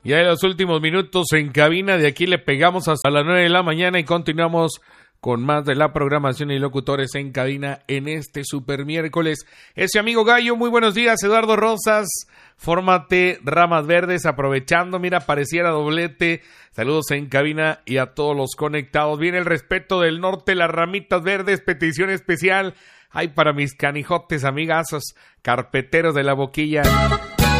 Ya en los últimos minutos en cabina, de aquí le pegamos hasta las 9 de la mañana y continuamos con más de la programación y locutores en cabina en este super miércoles. Ese amigo Gallo, muy buenos días. Eduardo Rosas, fórmate Ramas Verdes, aprovechando, mira, pareciera doblete. Saludos en cabina y a todos los conectados. Viene el respeto del norte, las Ramitas Verdes, petición especial. Ay, para mis canijotes, amigazos, carpeteros de la boquilla.